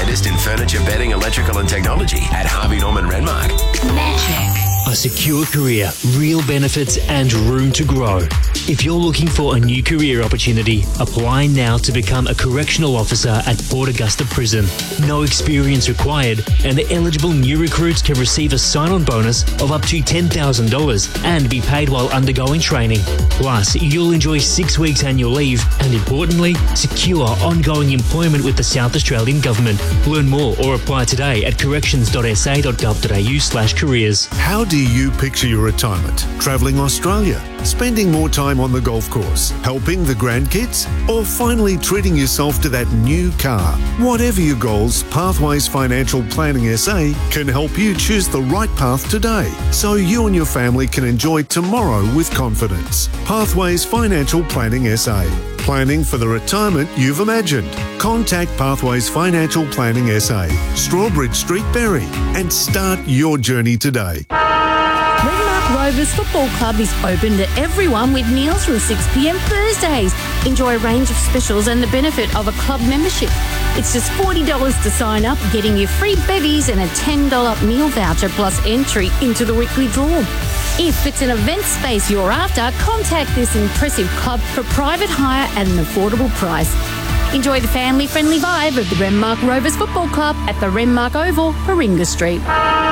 latest in furniture, bedding, electrical and technology at Harvey Norman Renmark. Magic. A secure career, real benefits and room to grow. If you're looking for a new career opportunity, apply now to become a correctional officer at Port Augusta Prison. No experience required, and the eligible new recruits can receive a sign-on bonus of up to $10,000 and be paid while undergoing training. Plus, you'll enjoy 6 weeks annual leave and, importantly, secure ongoing employment with the South Australian Government. Learn more or apply today at corrections.sa.gov.au/careers. How do you picture your retirement? Travelling Australia? Spending more time on the golf course? Helping the grandkids? Or finally treating yourself to that new car? Whatever your goals, Pathways Financial Planning SA can help you choose the right path today so you and your family can enjoy tomorrow with confidence. Pathways Financial Planning SA. Planning for the retirement you've imagined. Contact Pathways Financial Planning SA, Strawbridge Street, Berry, and start your journey today. Renmark Rovers Football Club is open to everyone with meals from 6 p.m. Thursdays. Enjoy a range of specials and the benefit of a club membership. It's just $40 to sign up, getting you free bevies and a $10 meal voucher plus entry into the weekly draw. If it's an event space you're after, contact this impressive club for private hire at an affordable price. Enjoy the family-friendly vibe of the Renmark Rovers Football Club at the Renmark Oval, Warringah Street.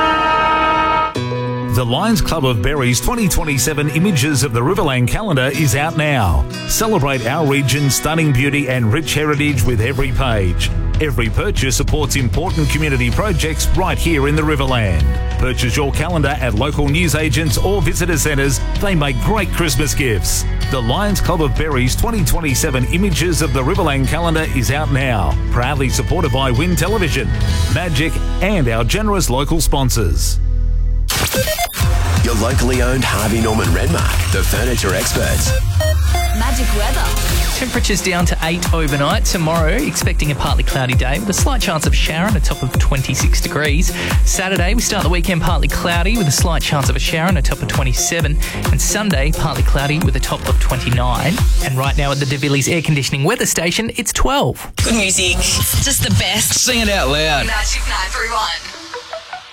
The Lions Club of Berry's 2027 Images of the Riverland calendar is out now. Celebrate our region's stunning beauty and rich heritage with every page. Every purchase supports important community projects right here in the Riverland. Purchase your calendar at local newsagents or visitor centres. They make great Christmas gifts. The Lions Club of Berry's 2027 Images of the Riverland calendar is out now. Proudly supported by Win Television, Magic and our generous local sponsors. Your locally owned Harvey Norman Renmark, the furniture experts. Magic weather. Temperatures down to 8 overnight. Tomorrow, expecting a partly cloudy day with a slight chance of a shower and a top of 26 degrees. Saturday, we start the weekend partly cloudy with a slight chance of a shower and a top of 27. And Sunday, partly cloudy with a top of 29. And right now at the De Villiers Air Conditioning Weather Station, it's 12. Good music. It's just the best. Sing it out loud. Magic 931.